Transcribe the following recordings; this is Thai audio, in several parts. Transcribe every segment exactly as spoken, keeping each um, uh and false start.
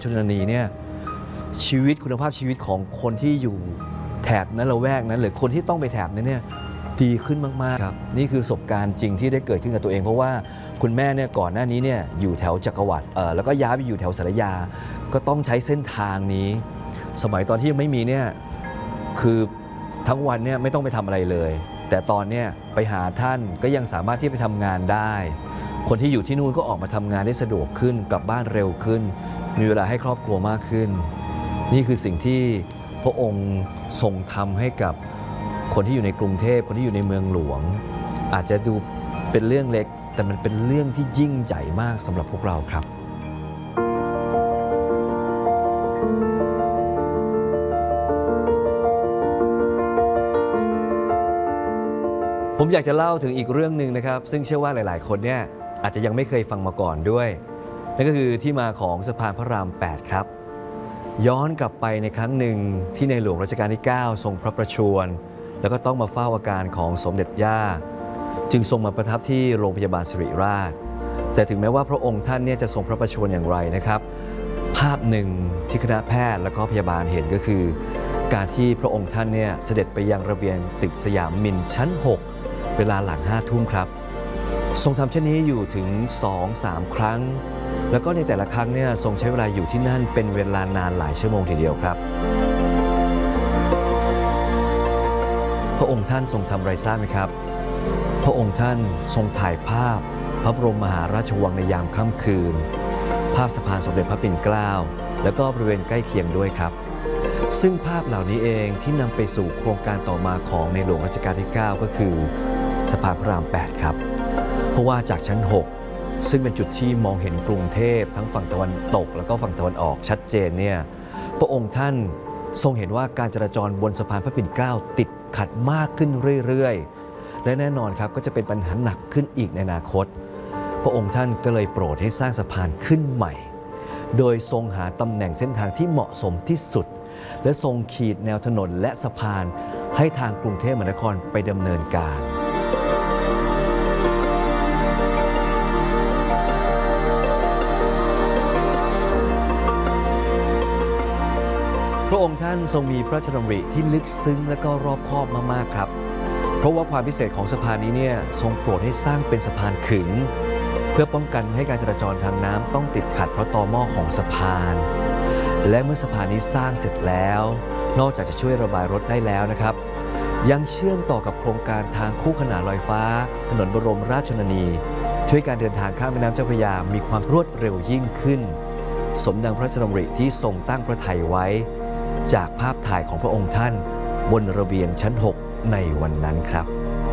ชนนีเนี่ยชีวิตคุณภาพชีวิตของคนที่อยู่แถบนั้นละแวกนั้นหรือคนที่ต้องไปแถบนั้นเนี่ยดีขึ้นมากๆครับนี่คือประสบการณ์จริงที่ได้เกิดขึ้นกับตัวเองเพราะว่าคุณแม่เนี่ยก่อนหน้านี้เนี่ยอยู่แถวจักรวรรดิเอ่อแล้วก็ย้ายไปอยู่แถวสารยาก็ต้องใช้เส้นทางนี้สมัยตอนที่ยังไม่มีเนี่ยคือทั้งวันเนี่ยไม่ต้องไปทำอะไรเลยแต่ตอนเนี้ยไปหาท่านก็ยังสามารถที่ไปทำงานได้คนที่อยู่ที่นู่นก็ออกมาทำงานได้สะดวกขึ้นกลับบ้านเร็วขึ้นมีเวลาให้ครอบครัวมากขึ้นนี่คือสิ่งที่พระองค์ทรงทำให้กับคนที่อยู่ในกรุงเทพคนที่อยู่ในเมืองหลวงอาจจะดูเป็นเรื่องเล็กแต่มันเป็นเรื่องที่ยิ่งใหญ่มากสำหรับพวกเราครับผมอยากจะเล่าถึงอีกเรื่องหนึ่งนะครับซึ่งเชื่อว่าหลายๆคนเนี่ยอาจจะยังไม่เคยฟังมาก่อนด้วยนั่นก็คือที่มาของสะพานพระราม แปด ครับย้อนกลับไปในครั้งหนึ่งที่ในหลวงรัชกาลที่ เก้า ทรงพระประชวรแล้วก็ต้องมาเฝ้าอาการของสมเด็จย่าจึงทรงมาประทับที่โรงพยาบาลสิริราชแต่ถึงแม้ว่าพระองค์ท่านเนี่ยจะทรงพระประชวรอย่างไรนะครับภาพหนึ่งที่คณะแพทย์และก็พยาบาลเห็นก็คือการที่พระองค์ท่านเนี่ยเสด็จไปยังระเบียงตึกสยามมินชั้น หกเวลาหลังห้าทุ่มครับทรงทำเช่นนี้อยู่ถึง สองถึงสาม ครั้งแล้วก็ในแต่ละครั้งเนี่ยทรงใช้เวลาอยู่ที่นั่นเป็นเวลานานหลายชั่วโมงทีเดียวครับพระองค์ท่านทรงทำอะไรทราบไหมครับพระองค์ท่านทรงถ่ายภาพพระบรมมหาราชวังในยามค่ำคืนภาพสะพานสมเด็จพระปิ่นเกล้าแล้วก็บริเวณใกล้เคียงด้วยครับซึ่งภาพเหล่านี้เองที่นำไปสู่โครงการต่อมาของในหลวงรัชกาลที่ เก้า ก็คือสะพานพระราม แปด ครับเพราะว่าจากชั้น หกซึ่งเป็นจุดที่มองเห็นกรุงเทพทั้งฝั่งตะวันตกแล้วก็ฝั่งตะวันออกชัดเจนเนี่ยพระองค์ท่านทรงเห็นว่าการจราจรบนสะพานพระปิ่นเกล้าติดขัดมากขึ้นเรื่อยๆและแน่นอนครับก็จะเป็นปัญหาหนักขึ้นอีกในอนาคตพระองค์ท่านก็เลยโปรดให้สร้างสะพานขึ้นใหม่โดยทรงหาตำแหน่งเส้นทางที่เหมาะสมที่สุดและทรงขีดแนวถนนและสะพานให้ทางกรุงเทพมหานครไปดำเนินการพระองค์ท่านทรงมีพระราชดำริที่ลึกซึ้งและก็รอบคอบมากๆครับเพราะว่าความพิเศษของสะพานนี้เนี่ยทรงโปรดให้สร้างเป็นสะพานขึงเพื่อป้องกันให้การจราจรทางน้ำต้องติดขัดเพราะตอหม้อของสะพานและเมื่อสะพานนี้สร้างเสร็จแล้วนอกจากจะช่วยระบายรถได้แล้วนะครับยังเชื่อมต่อกับโครงการทางคู่ขนานลอยฟ้าถนนบรมราชชนนีช่วยการเดินทางข้ามแม่น้ำเจ้าพระยามีความรวดเร็วยิ่งขึ้นสมดังพระราชดำริที่ทรงตั้งพระทัยไว้จากภาพถ่ายของพระองค์ท่านบนระเบียงชั้น หก ในวันนั้นครับ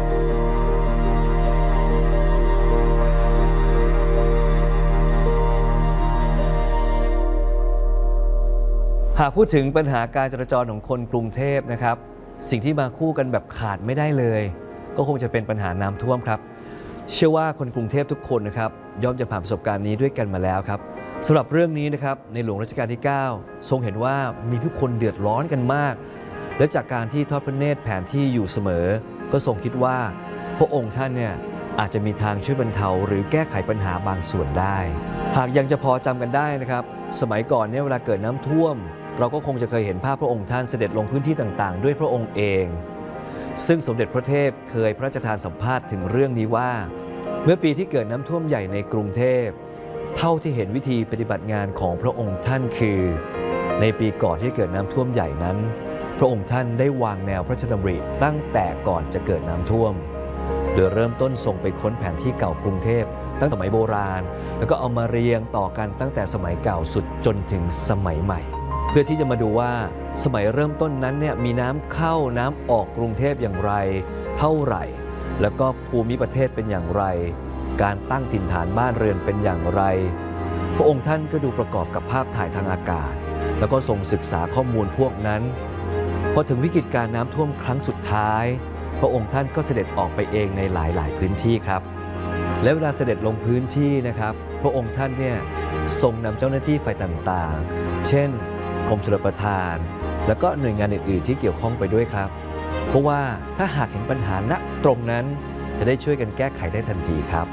หากพูดถึงปัญหาการจราจรของคนกรุงเทพนะครับสิ่งที่มาคู่กันแบบขาดไม่ได้เลยก็คงจะเป็นปัญหาน้ำท่วมครับเชื่อว่าคนกรุงเทพทุกคนนะครับย่อมจะผ่านประสบการณ์นี้ด้วยกันมาแล้วครับสำหรับเรื่องนี้นะครับในหลวงรัชกาลที่ เก้า ทรงเห็นว่ามีผู้คนเดือดร้อนกันมากและจากการที่ทอดพระเนตรแผนที่อยู่เสมอก็ทรงคิดว่าพระองค์ท่านเนี่ยอาจจะมีทางช่วยบรรเทาหรือแก้ไขปัญหาบางส่วนได้หากยังจะพอจำกันได้นะครับสมัยก่อนเนี่ยเวลาเกิดน้ำท่วมเราก็คงจะเคยเห็นภาพพระองค์ท่านเสด็จลงพื้นที่ต่างๆด้วยพระองค์เองซึ่งสมเด็จพระเทพเคยพระราชทานสัมภาษณ์ถึงเรื่องนี้ว่าเมื่อปีที่เกิดน้ำท่วมใหญ่ในกรุงเทพเท่าที่เห็นวิธีปฏิบัติงานของพระองค์ท่านคือในปีก่อนที่เกิดน้ำท่วมใหญ่นั้นพระองค์ท่านได้วางแนวพระราชดำริตั้งแต่ก่อนจะเกิดน้ำท่วมโดยเริ่มต้นส่งไปค้นแผนที่เก่ากรุงเทพตั้งแต่สมัยโบราณแล้วก็เอามาเรียงต่อกันตั้งแต่สมัยเก่าสุดจนถึงสมัยใหม่เพื่อที่จะมาดูว่าสมัยเริ่มต้นนั้นเนี่ยมีน้ำเข้าน้ำออกกรุงเทพอย่างไรเท่าไหร่แล้วก็ภูมิประเทศเป็นอย่างไรการตั้งถิ่นฐานบ้านเรือนเป็นอย่างไรพระองค์ท่านก็ดูประกอบกับภาพถ่ายทางอากาศแล้วก็ทรงศึกษาข้อมูลพวกนั้นพอถึงวิกฤตการน้ำท่วมครั้งสุดท้ายพระองค์ท่านก็เสด็จออกไปเองในหลายๆพื้นที่ครับและเวลาเสด็จลงพื้นที่นะครับพระองค์ท่านเนี่ยทรงนำเจ้าหน้าที่ฝ่ายต่างๆเช่นกรมชลประทานแล้วก็หน่วยงานอื่นๆที่เกี่ยวข้องไปด้วยครับเพราะว่าถ้าหากเห็นปัญหาณตรงนั้นจะได้ช่วยกันแก้ไขได้ทันทีครับ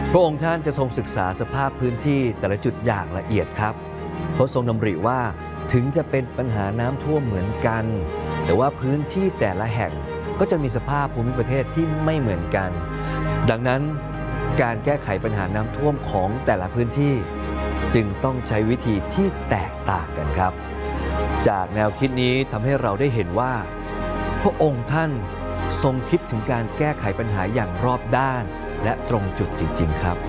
พระองค์ท่านจะทรงศึกษาสภาพพื้นที่แต่ละจุดอย่างละเอียดครับเพราะทรงดำริว่าถึงจะเป็นปัญหาน้ำท่วมเหมือนกันแต่ว่าพื้นที่แต่ละแห่งก็จะมีสภาพภูมิประเทศที่ไม่เหมือนกันดังนั้นการแก้ไขปัญหาน้ำท่วมของแต่ละพื้นที่จึงต้องใช้วิธีที่แตกต่างกันครับจากแนวคิดนี้ทำให้เราได้เห็นว่าพระองค์ท่านทรงคิดถึงการแก้ไขปัญหาอย่างรอบด้านและตรงจุดจริงๆครับ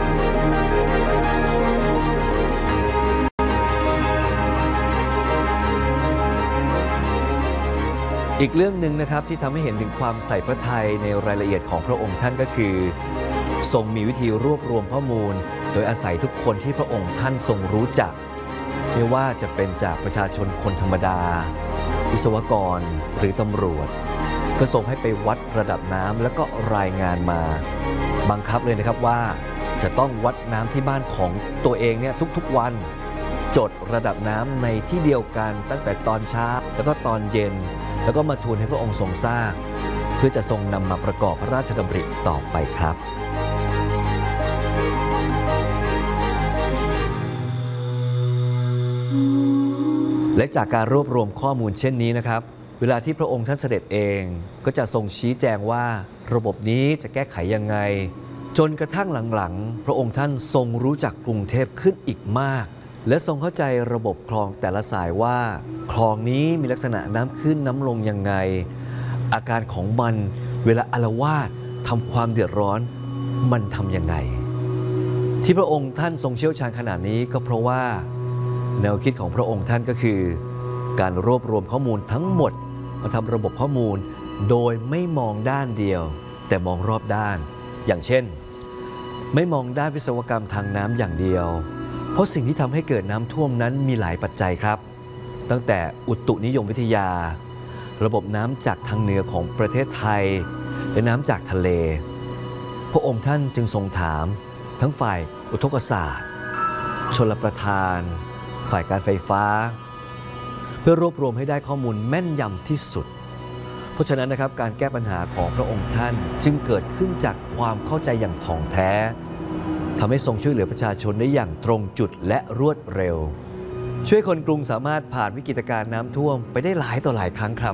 อีกเรื่องหนึ่งนะครับที่ทำให้เห็นถึงความใส่พระทัยในรายละเอียดของพระองค์ท่านก็คือทรงมีวิธีรวบรวมข้อมูลโดยอาศัยทุกคนที่พระองค์ท่านทรงรู้จักไม่ว่าจะเป็นจากประชาชนคนธรรมดาวิศวกรหรือตำรวจก็ทรงให้ไปวัดระดับน้ำแล้วก็รายงานมาบังคับเลยนะครับว่าจะต้องวัดน้ำที่บ้านของตัวเองเนี่ยทุกๆวันจดระดับน้ำในที่เดียวกันตั้งแต่ตอนเช้าแล้วก็ตอนเย็นแล้วก็มาทูลให้พระองค์ทรงทราบเพื่อจะทรงนำมาประกอบพระราชดำริต่อไปครับและจากการรวบรวมข้อมูลเช่นนี้นะครับเวลาที่พระองค์ท่านเสด็จเองก็จะทรงชี้แจงว่าระบบนี้จะแก้ไขยังไงจนกระทั่งหลังๆพระองค์ท่านทรงรู้จักกรุงเทพขึ้นอีกมากและทรงเข้าใจระบบคลองแต่ละสายว่าคลองนี้มีลักษณะน้ำขึ้นน้ำลงยังไงอาการของมันเวลาอาละวาดทำความเดือดร้อนมันทำยังไงที่พระองค์ท่านทรงเชี่ยวชาญขนาดนี้ก็เพราะว่าแนวคิดของพระองค์ท่านก็คือการรวบรวมข้อมูลทั้งหมดมาทำระบบข้อมูลโดยไม่มองด้านเดียวแต่มองรอบด้านอย่างเช่นไม่มองด้านวิศวกรรมทางน้ำอย่างเดียวเพราะสิ่งที่ทำให้เกิดน้ำท่วมนั้นมีหลายปัจจัยครับตั้งแต่อุตุนิยมวิทยาระบบน้ำจากทางเหนือของประเทศไทยและน้ำจากทะเลพระองค์ท่านจึงทรงถามทั้งฝ่ายอุทกศาสตร์ชลประทานฝ่ายการไฟฟ้าเพื่อรวบรวมให้ได้ข้อมูลแม่นยำที่สุดเพราะฉะนั้นนะครับการแก้ปัญหาของพระองค์ท่านจึงเกิดขึ้นจากความเข้าใจอย่างถ่องแท้ทำให้ทรงช่วยเหลือประชาชนได้อย่างตรงจุดและรวดเร็วช่วยคนกรุงสามารถผ่านวิกฤตการณ์น้ำท่วมไปได้หลายต่อหลายครั้งครับ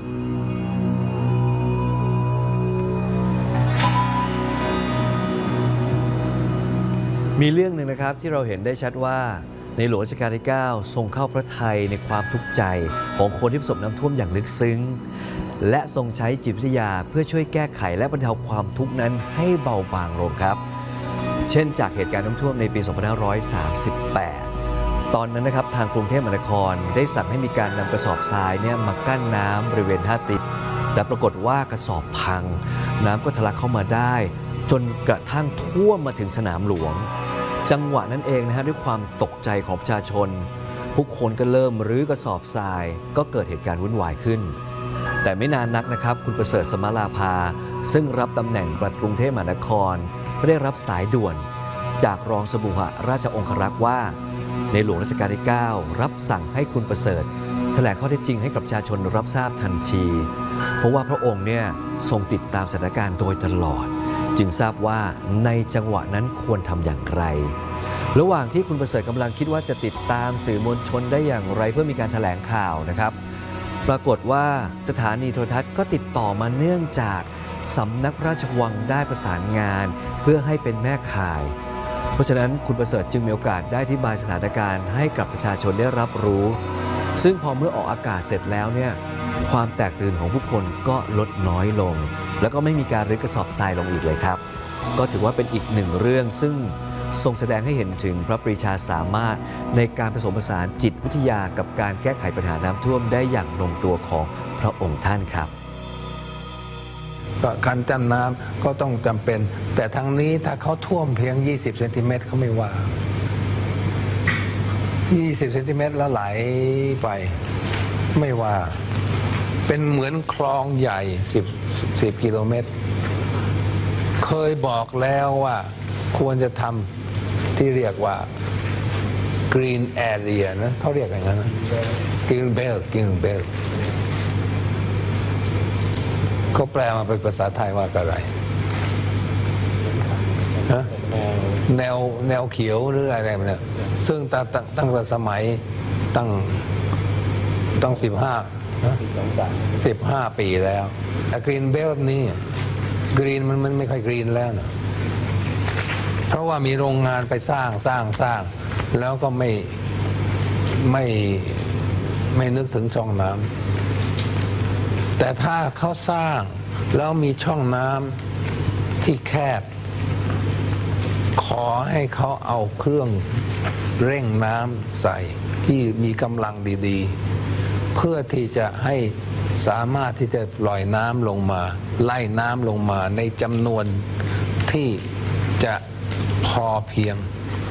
มีเรื่องหนึ่งนะครับที่เราเห็นได้ชัดว่าในหลวงรัชกาลที่เก้าทรงเข้าพระทัยในความทุกข์ใจของคนที่ประสบน้ำท่วมอย่างลึกซึ้งและทรงใช้จิตวิทยาเพื่อช่วยแก้ไขและบรรเทาความทุกข์นั้นให้เบาบางลงครับเช่นจากเหตุการณ์น้ำท่วมในปี สองพันห้าร้อยสามสิบแปด ตอนนั้นนะครับทางกรุงเทพมหานครได้สั่งให้มีการนำกระสอบทรายเนี่ยมากั้นน้ำบริเวณท่าติดแต่ปรากฏว่ากระสอบพังน้ำก็ทะลักเข้ามาได้จนกระทั่งท่วมมาถึงสนามหลวงจังหวะนั้นเองนะฮะด้วยความตกใจของประชาชนผู้คนก็เริ่มรื้อกระสอบทรายก็เกิดเหตุการณ์วุ่นวายขึ้นแต่ไม่นานนักนะครับคุณประเสริฐสมาลาภาซึ่งรับตำแหน่งปลัดกรุงเทพมหานครก็ได้รับสายด่วนจากรองสมุหราชองครักษ์ว่าในหลวงรัชกาลที่เก้ารับสั่งให้คุณประเสริฐแถลงข้อเท็จจริงให้กับประชาชนรับทราบทันทีเพราะว่าพระองค์เนี่ยทรงติดตามสถานการณ์โดยตลอดจึงทราบว่าในจังหวะนั้นควรทำอย่างไรระหว่างที่คุณประเสริฐกำลังคิดว่าจะติดตามสื่อมวลชนได้อย่างไรเพื่อมีการแถลงข่าวนะครับปรากฏว่าสถานีโทรทัศน์ก็ติดต่อมาเนื่องจากสำนักพระราชวังได้ประสานงานเพื่อให้เป็นแม่ข่ายเพราะฉะนั้นคุณประเสริฐจึงมีโอกาสได้อธิบายสถานการณ์ให้กับประชาชนได้รับรู้ซึ่งพอเมื่อออกอากาศเสร็จแล้วเนี่ยความแตกตื่นของผู้คนก็ลดน้อยลงแล้วก็ไม่มีการรื้อกระสอบทรายลงอีกเลยครับก็ถือว่าเป็นอีกหนึ่งเรื่องซึ่งทรงแสดงให้เห็นถึงพระปรีชาสามารถในการผสมผสานจิตวิทยากับการแก้ไขปัญหาน้ำท่วมได้อย่างลงตัวของพระองค์ท่านครับการจำน้ำก็ต้องจำเป็นแต่ทางนี้ถ้าเขาท่วมเพียงยี่สิบเซนติเมตรเขาไม่ว่ายี่สิบเซนติเมตรแล้วไหลไปไม่ว่าเป็นเหมือนคลองใหญ่สิบ สิบกิโลเมตรเคยบอกแล้วว่าควรจะทำที่เรียกว่า green area นะเขาเรียกอย่างนั้นนะ green belt green belt เขาแปลมาเป็นภาษาไทยว่าอะไรฮะแนวแนวเขียวหรืออะไรแบบนี้ซึ่งตั้งตั้งแต่สมัยตั้งตั้งสิบห้าสิบห้าปีแล้วแต่กรีนเบลต์นี่กรีนมันมันไม่ค่อยกรีนแล้วนะเพราะว่ามีโรงงานไปสร้างสร้างสร้างแล้วก็ไม่ไม่ไม่นึกถึงช่องน้ำแต่ถ้าเขาสร้างแล้วมีช่องน้ำที่แคบขอให้เขาเอาเครื่องเร่งน้ำใส่ที่มีกำลังดีๆเพื่อที่จะให้สามารถที่จะปล่อยน้ำลงมาไล่น้ำลงมาในจำนวนที่จะพอเพียง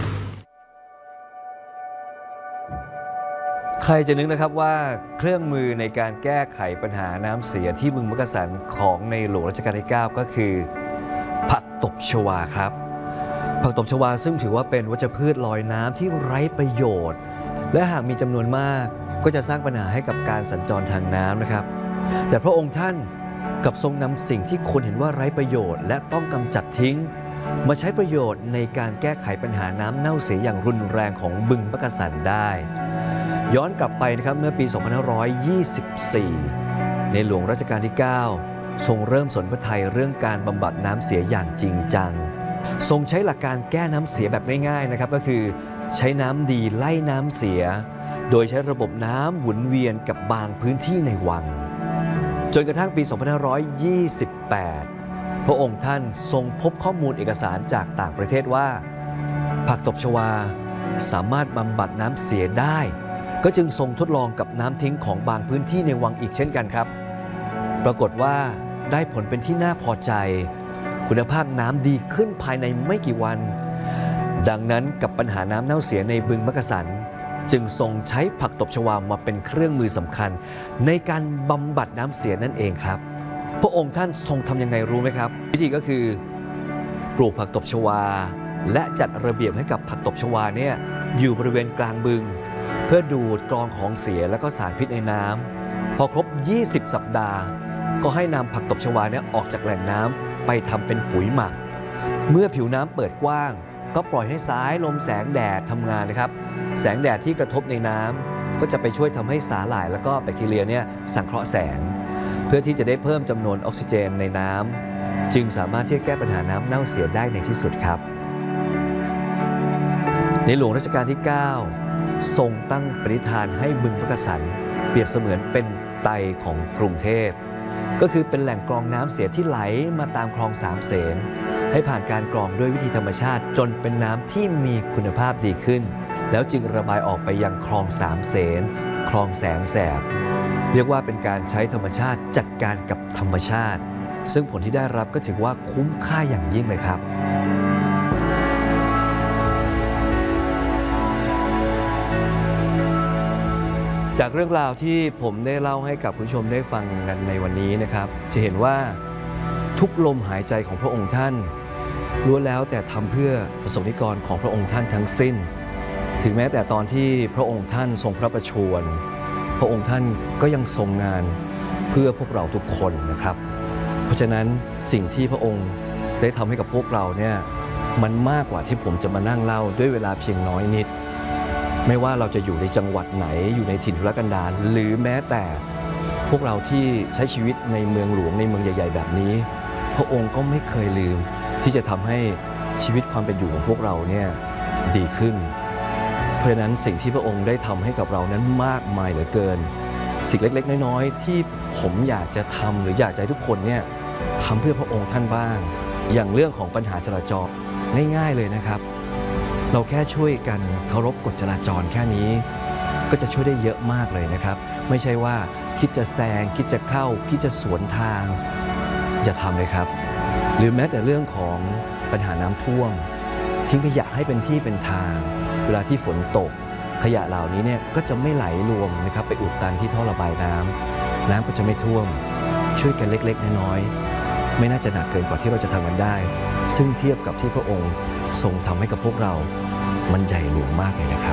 ใครจะนึกนะครับว่าเครื่องมือในการแก้ไขปัญหาน้ำเสียที่บึงมักกะสันของในหลวงรัชกาลที่ เก้า ก็คือผักตบชวาครับผักตบชวาซึ่งถือว่าเป็นวัชพืชลอยน้ำที่ไร้ประโยชน์และหากมีจำนวนมากก็จะสร้างปัญหาให้กับการสัญจรทางน้ำนะครับแต่พระองค์ท่านกลับทรงนำสิ่งที่คนเห็นว่าไร้ประโยชน์และต้องกำจัดทิ้งมาใช้ประโยชน์ในการแก้ไขปัญหาน้ำเน่าเสียอย่างรุนแรงของบึงมักกะสันได้ย้อนกลับไปนะครับเมื่อปี สองพันห้าร้อยยี่สิบสี่ ในหลวงรัชกาลที่ เก้า ทรงเริ่มสนพระทัยเรื่องการบำบัดน้ำเสียอย่างจริงจังทรงใช้หลักการแก้น้ำเสียแบบง่ายๆนะครับก็คือใช้น้ำดีไล่น้ำเสียโดยใช้ระบบน้ำหมุนเวียนกับบางพื้นที่ในวังจนกระทั่งปี สองพันห้าร้อยยี่สิบแปด พระองค์ท่านทรงพบข้อมูลเอกสารจากต่างประเทศว่าผักตบชวาสามารถบำบัดน้ำเสียได้ก็จึงทรงทดลองกับน้ำทิ้งของบางพื้นที่ในวังอีกเช่นกันครับปรากฏว่าได้ผลเป็นที่น่าพอใจคุณภาพน้ำดีขึ้นภายในไม่กี่วันดังนั้นกับปัญหาน้ำเน่าเสียในบึงมักกะสันจึงทรงใช้ผักตบชวามาเป็นเครื่องมือสำคัญในการบำบัดน้ำเสียนั่นเองครับพระองค์ท่านทรงทำยังไงรู้ไหมครับวิธีก็คือปลูกผักตบชวาและจัดระเบียบให้กับผักตบชวาเนี่ยอยู่บริเวณกลางบึงเพื่อดูดกรองของเสียและก็สารพิษในน้ำพอครบยี่สิบสัปดาห์ก็ให้นำผักตบชวาเนี่ยออกจากแหล่งน้ำไปทำเป็นปุ๋ยหมักเมื่อผิวน้ำเปิดกว้างก็ปล่อยให้สายลมแสงแดดทำงานนะครับแสงแดดที่กระทบในน้ำก็จะไปช่วยทำให้สาหร่ายแล้วก็แบคทีเรียเนี่ยสังเคราะห์แสงเพื่อที่จะได้เพิ่มจำนวนออกซิเจนในน้ำจึงสามารถที่จะแก้ปัญหาน้ำเน่าเสียได้ในที่สุดครับในหลวงรัชกาลที่ เก้า ทรงตั้งปณิธานให้บึงมักกะสันเปรียบเสมือนเป็นไตของกรุงเทพก็คือเป็นแหล่งกรองน้ำเสียที่ไหลมาตามคลองสามเสนให้ผ่านการกรองด้วยวิธีธรรมชาติจนเป็นน้ำที่มีคุณภาพดีขึ้นแล้วจึงระบายออกไปยังคลองสามเสนคลองแสนแสบเรียกว่าเป็นการใช้ธรรมชาติจัดการกับธรรมชาติซึ่งผลที่ได้รับก็ถือว่าคุ้มค่าอย่างยิ่งเลยครับจากเรื่องราวที่ผมได้เล่าให้กับคุณผู้ชมได้ฟังกันในวันนี้นะครับจะเห็นว่าทุกลมหายใจของพระองค์ท่านล้วนแล้วแต่ทำเพื่อประสงค์นิกรของพระองค์ท่านทั้งสิ้นถึงแม้แต่ตอนที่พระองค์ท่านทรงพระประชวรพระองค์ท่านก็ยังทรงงานเพื่อพวกเราทุกคนนะครับเพราะฉะนั้นสิ่งที่พระองค์ได้ทำให้กับพวกเราเนี่ยมันมากกว่าที่ผมจะมานั่งเล่าด้วยเวลาเพียงน้อยนิดไม่ว่าเราจะอยู่ในจังหวัดไหนอยู่ในถิ่นทุรกันดารหรือแม้แต่พวกเราที่ใช้ชีวิตในเมืองหลวงในเมืองใหญ่ๆแบบนี้พระองค์ก็ไม่เคยลืมที่จะทำให้ชีวิตความเป็นอยู่ของพวกเราเนี่ยดีขึ้นเพราะฉะนั้นสิ่งที่พระองค์ได้ทำให้กับเรานั้นมากมายเหลือเกินสิ่งเล็กๆน้อยๆที่ผมอยากจะทำหรืออยากจะให้ทุกคนเนี่ยทำเพื่อพระองค์ท่านบ้างอย่างเรื่องของปัญหาจราจรง่ายๆเลยนะครับเราแค่ช่วยกันเคารพกฎจราจรแค่นี้ก็จะช่วยได้เยอะมากเลยนะครับไม่ใช่ว่าคิดจะแซงคิดจะเข้าคิดจะสวนทางอย่าทำเลยครับหรือแม้แต่เรื่องของปัญหาน้ำท่วมทิ้งขยะให้เป็นที่เป็นทางเวลาที่ฝนตกขยะเหล่านี้เนี่ยก็จะไม่ไหลรวมนะครับไปอุดตันที่ท่อระบายน้ำน้ำก็จะไม่ท่วมช่วยกันเล็กๆน้อยๆไม่น่าจะหนักเกินกว่าที่เราจะทำกันได้ซึ่งเทียบกับที่พระองค์ทรงทำให้กับพวกเรามันใหญ่หลวงมากเลยนะครับ